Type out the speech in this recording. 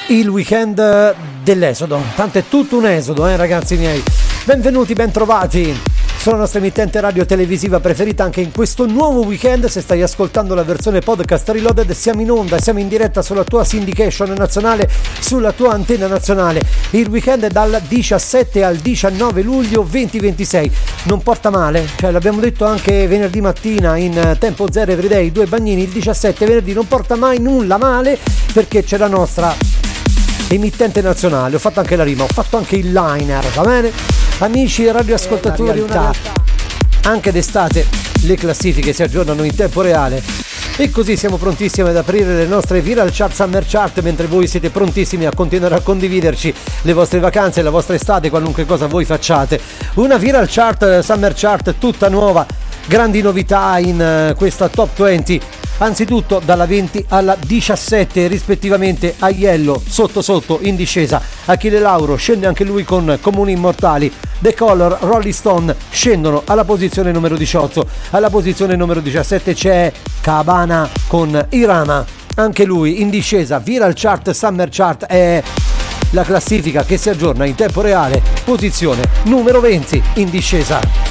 il weekend dell'esodo. Tanto è tutto un esodo, ragazzi miei. Benvenuti, bentrovati sulla nostra emittente radio televisiva preferita anche in questo nuovo weekend. Se stai ascoltando la versione podcast Reloaded, siamo in onda, siamo in diretta sulla tua syndication nazionale, sulla tua antenna nazionale. Il weekend è dal 17 al 19 luglio 2026. Non porta male, cioè l'abbiamo detto anche venerdì mattina in Tempo Zero Everyday, due bagnini. Il 17 venerdì non porta mai nulla male, perché c'è la nostra emittente nazionale. Ho fatto anche la rima, ho fatto anche il liner, va bene? Amici radioascoltatori, una anche d'estate le classifiche si aggiornano in tempo reale e così siamo prontissimi ad aprire le nostre Viral Chart Summer Chart, mentre voi siete prontissimi a continuare a condividerci le vostre vacanze, la vostra estate, qualunque cosa voi facciate. Una Viral Chart Summer Chart tutta nuova, grandi novità in questa Top 20. Anzitutto dalla 20 alla 17 rispettivamente, Aiello sotto in discesa, Achille Lauro scende anche lui con Comuni Immortali, The Color, Rolling Stone scendono alla posizione numero 18, alla posizione numero 17 c'è Cabana con Irama, anche lui in discesa. Viral Chart Summer Chart è la classifica che si aggiorna in tempo reale, posizione numero 20 in discesa.